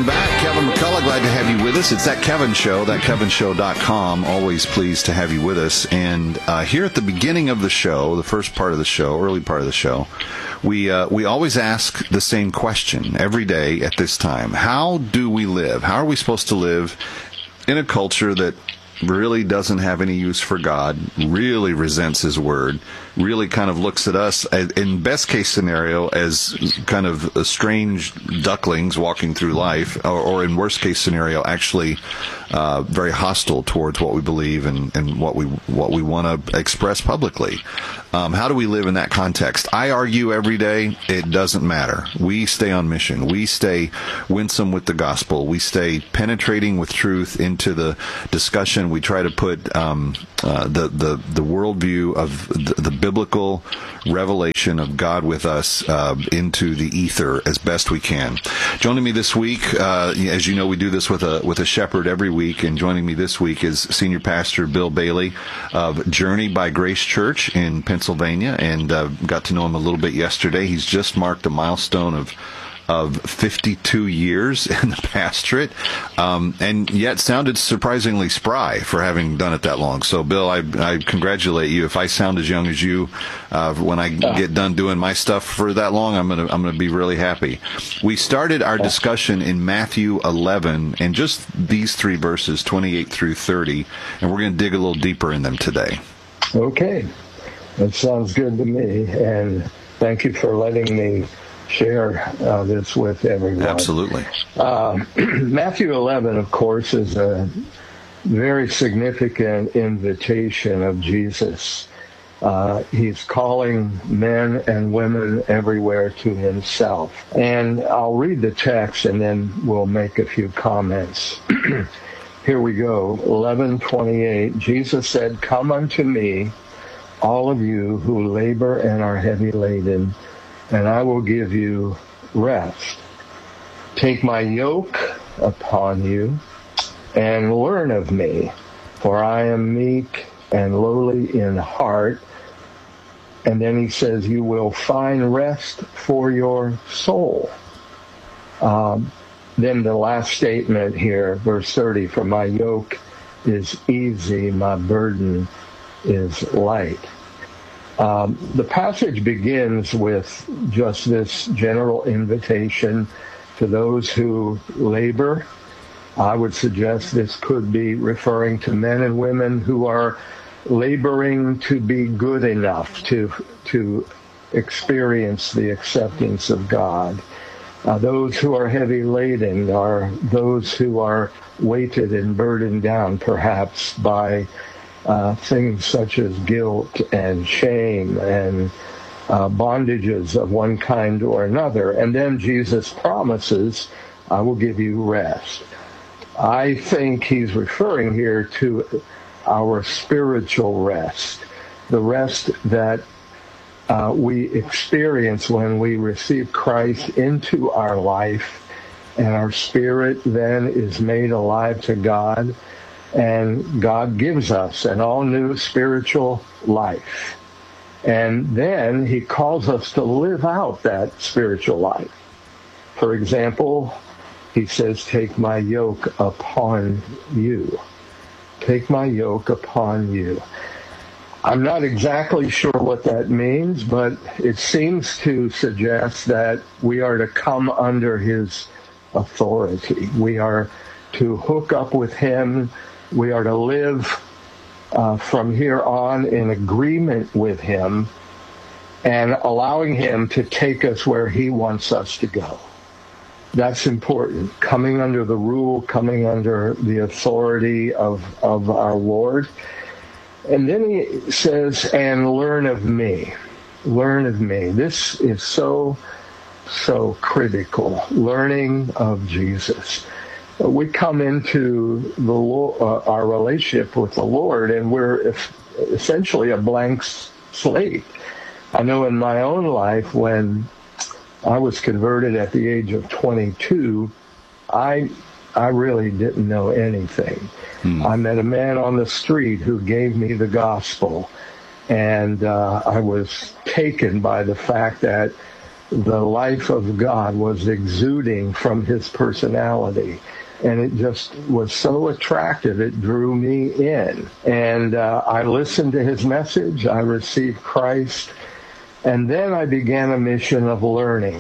Welcome back. Kevin McCullough, glad to have you with us. It's That Kevin Show, thatkevinshow.com. Always pleased to have you with us. And here at the beginning of the show, the first part of the show, early part of the show, we always ask the same question every day at this time. How do we live? How are we supposed to live in a culture that really doesn't have any use for God, really resents His Word, really kind of looks at us, in best case scenario, as kind of strange ducklings walking through life, or in worst case scenario, actually very hostile towards what we believe and what we want to express publicly. How do we live in that context? I argue every day, it doesn't matter. We stay on mission. We stay winsome with the gospel. We stay penetrating with truth into the discussion. We try to put the worldview of the biblical revelation of God with us into the ether as best we can. Joining me this week, as you know, we do this with a shepherd every week, and joining me this week is Senior Pastor Bill Bailey of Journey by Grace Church in Pennsylvania, and got to know him a little bit yesterday. He's just marked a milestone of 52 years in the pastorate, and yet sounded surprisingly spry for having done it that long. So, Bill, I congratulate you. If I sound as young as you when I get done doing my stuff for that long, I'm gonna be really happy. We started our discussion in Matthew 11, and just these three verses, 28 through 30, and we're going to dig a little deeper in them today. Okay, that sounds good to me, and thank you for letting me share this with everyone. Absolutely. Matthew 11, of course, is a very significant invitation of Jesus. He's calling men and women everywhere to himself. And I'll read the text and then we'll make a few comments. Here we go. 11:28. Jesus said, "Come unto me, all of you who labor and are heavy laden, and I will give you rest. Take my yoke upon you and learn of me, for I am meek and lowly in heart." And then he says, "You will find rest for your soul." Then the last statement here, verse 30, "For my yoke is easy, my burden is light." The passage begins with just this general invitation to those who labor. I would suggest this could be referring to men and women who are laboring to be good enough to experience the acceptance of God. Those who are heavy laden are those who are weighted and burdened down perhaps by things such as guilt and shame and bondages of one kind or another. And then Jesus promises, "I will give you rest." I think he's referring here to our spiritual rest, the rest that we experience when we receive Christ into our life, and our spirit then is made alive to God, and God gives us an all-new spiritual life. And then he calls us to live out that spiritual life. For example, he says, "Take my yoke upon you." Take my yoke upon you. I'm not exactly sure what that means, but it seems to suggest that we are to come under his authority. We are to hook up with him. We are to live from here on in agreement with him and allowing him to take us where he wants us to go. That's important. Coming under the rule, coming under the authority of our Lord. And then he says, "And learn of me." Learn of me. This is so critical. Learning of Jesus. We come into our relationship with the Lord, and we're essentially a blank slate. I know in my own life, when I was converted at the age of 22, I really didn't know anything. I met a man on the street who gave me the gospel, and I was taken by the fact that the life of God was exuding from his personality. And it just was so attractive, it drew me in. And I listened to his message, I received Christ, and then I began a mission of learning.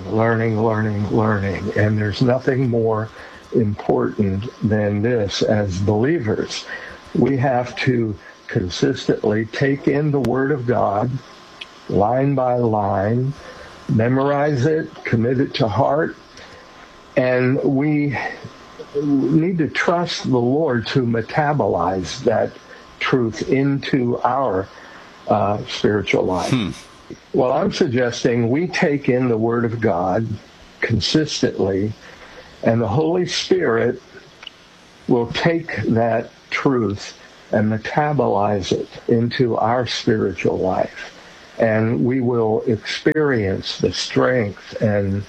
And there's nothing more important than this as believers. We have to consistently take in the Word of God, line by line, memorize it, commit it to heart, and we need to trust the Lord to metabolize that truth into our spiritual life. Well, I'm suggesting we take in the Word of God consistently, and the Holy Spirit will take that truth and metabolize it into our spiritual life. And we will experience the strength, and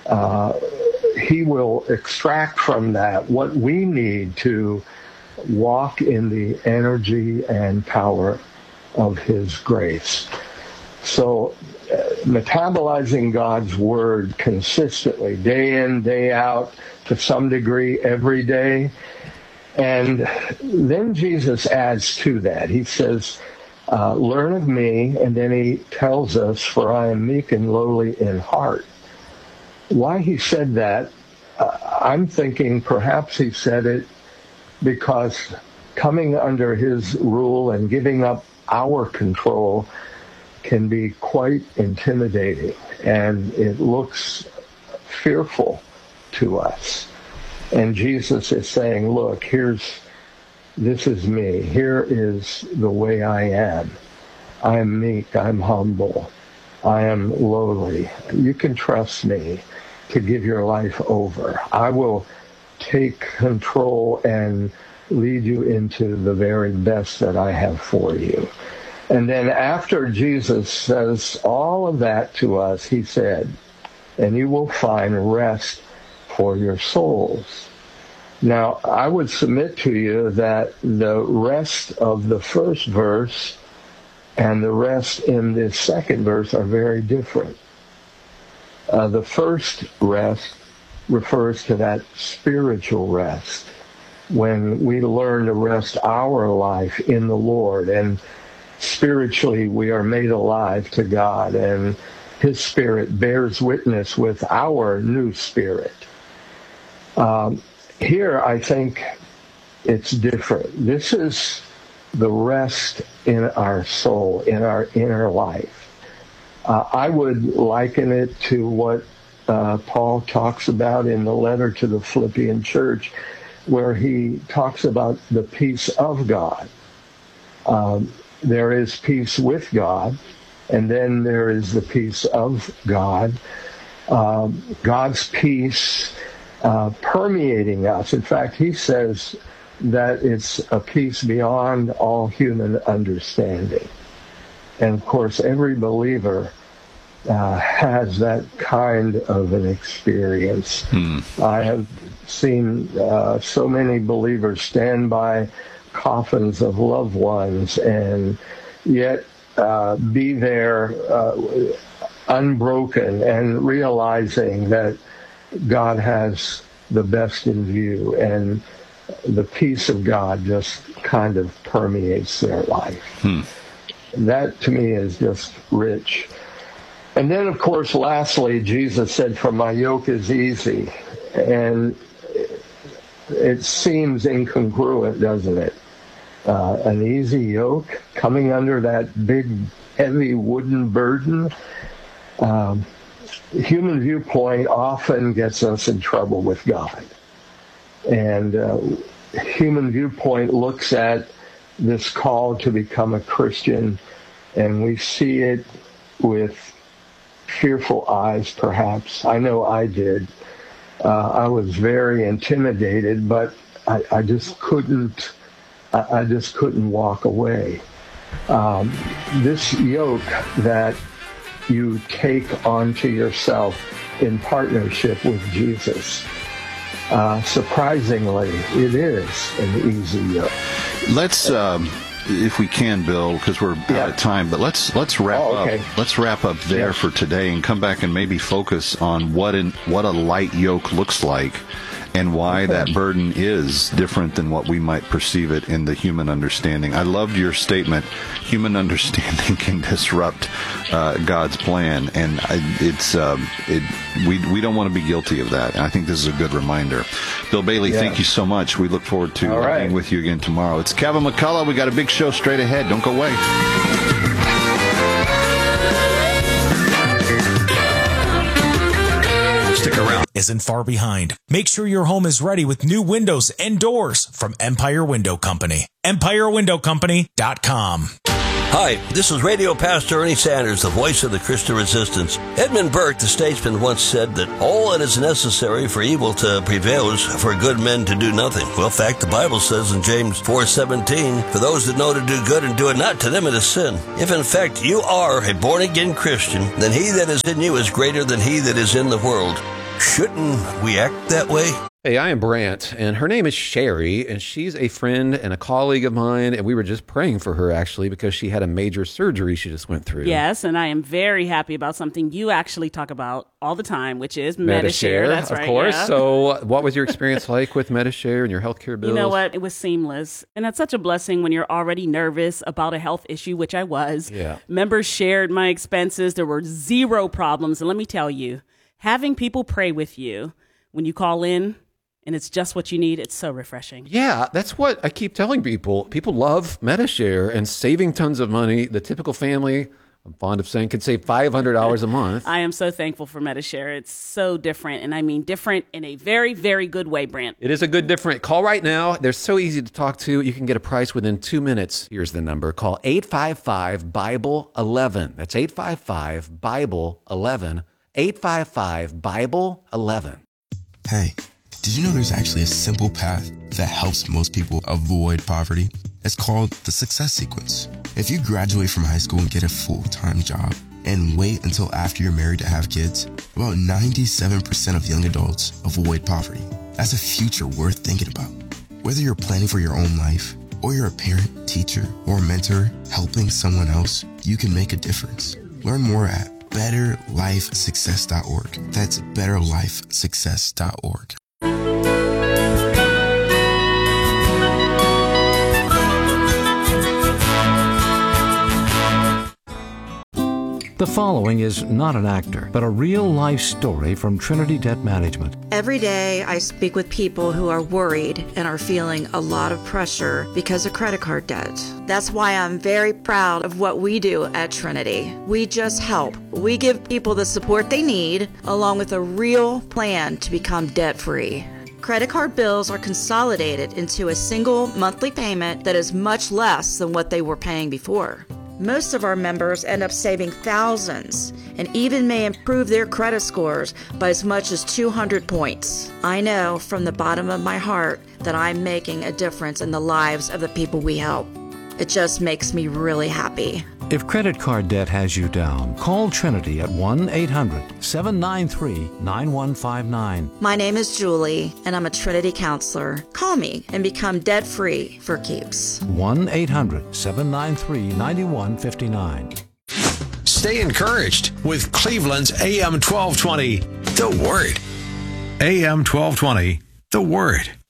he will extract from that what we need to walk in the energy and power of his grace. So metabolizing God's word consistently, day in, day out, to some degree every day. And then Jesus adds to that. He says, learn of me, and then he tells us, for I am meek and lowly in heart. Why he said that, I'm thinking perhaps he said it because coming under his rule and giving up our control can be quite intimidating, and it looks fearful to us. And Jesus is saying, look, this is me. Here is the way I am. I am meek. I'm humble. I am lowly. You can trust me to give your life over. I will take control and lead you into the very best that I have for you. And then after Jesus says all of that to us, he said, and you will find rest for your souls. Now, I would submit to you that the rest of the first verse and the rest in this second verse are very different. The first rest refers to that spiritual rest, when we learn to rest our life in the Lord, and spiritually we are made alive to God, and his Spirit bears witness with our new spirit. Here, I think it's different. This is the rest in our soul, in our inner life. I would liken it to what Paul talks about in the letter to the Philippian church, where he talks about the peace of God. There is peace with God, and then there is the peace of God. God's peace permeating us. In fact, he says that it's a peace beyond all human understanding. And of course, every believer has that kind of an experience. I have seen so many believers stand by coffins of loved ones and yet be there unbroken and realizing that God has the best in view, and the peace of God just kind of permeates their life. That to me is just rich. And then, of course, lastly, Jesus said, for my yoke is easy. And it seems incongruent, doesn't it? An easy yoke coming under that big, heavy wooden burden. Human viewpoint often gets us in trouble with God. And human viewpoint looks at this call to become a Christian, and we see it with fearful eyes, perhaps. I know I did. I was very intimidated, but I just couldn't walk away. This yoke that you take onto yourself in partnership with Jesus, surprisingly, it is an easy yoke. Let's if we can, Bill, because we're out of time, but let's wrap up. Let's wrap up there for today and come back and maybe focus on what a light yoke looks like and why that burden is different than what we might perceive it in the human understanding. I loved your statement. Human understanding can disrupt God's plan, and we don't want to be guilty of that. And I think this is a good reminder. Bill Bailey, thank you so much. We look forward to being with you again tomorrow. It's Kevin McCullough. We got a big show straight ahead. Don't go away. Stick around. Isn't far behind. Make sure your home is ready with new windows and doors from Empire Window Company. EmpireWindowCompany.com. Hi, this is Radio Pastor Ernie Sanders, the voice of the Christian resistance. Edmund Burke, the statesman, once said that all that is necessary for evil to prevail is for good men to do nothing. Well, in fact, the Bible says in James 4:17, for those that know to do good and do it not, to them it is sin. If in fact you are a born-again Christian, then he that is in you is greater than he that is in the world. Shouldn't we act that way? Hey, I am Brant, and her name is Sherry, and she's a friend and a colleague of mine, and we were just praying for her, actually, because she had a major surgery she just went through. Yes, and I am very happy about something you actually talk about all the time, which is Medi-Share. That's right, of course. Yeah. So what was your experience like with Medi-Share and your healthcare bills? You know what? It was seamless, and that's such a blessing when you're already nervous about a health issue, which I was. Yeah. Members shared my expenses. There were zero problems, and let me tell you, having people pray with you when you call in, and it's just what you need, it's so refreshing. Yeah, that's what I keep telling people. People love Medi-Share and saving tons of money. The typical family, I'm fond of saying, could save $500 a month. I am so thankful for Medi-Share. It's so different, and I mean different in a very, very good way, Brant. It is a good different. Call right now. They're so easy to talk to. You can get a price within 2 minutes. Here's the number. Call 855-BIBLE-11. That's 855-BIBLE-11. 855-BIBLE-11. Hey, did you know there's actually a simple path that helps most people avoid poverty? It's called the Success Sequence. If you graduate from high school and get a full-time job and wait until after you're married to have kids, about 97% of young adults avoid poverty. That's a future worth thinking about. Whether you're planning for your own life, or you're a parent, teacher, or mentor helping someone else, you can make a difference. Learn more at betterlifesuccess.org. That's betterlifesuccess.org. The following is not an actor, but a real-life story from Trinity Debt Management. Every day I speak with people who are worried and are feeling a lot of pressure because of credit card debt. That's why I'm very proud of what we do at Trinity. We just help. We give people the support they need, along with a real plan to become debt-free. Credit card bills are consolidated into a single monthly payment that is much less than what they were paying before. Most of our members end up saving thousands and even may improve their credit scores by as much as 200 points. I know from the bottom of my heart that I'm making a difference in the lives of the people we help. It just makes me really happy. If credit card debt has you down, call Trinity at 1-800-793-9159. My name is Julie, and I'm a Trinity counselor. Call me and become debt-free for keeps. 1-800-793-9159. Stay encouraged with Cleveland's AM 1220, The Word. AM 1220, The Word.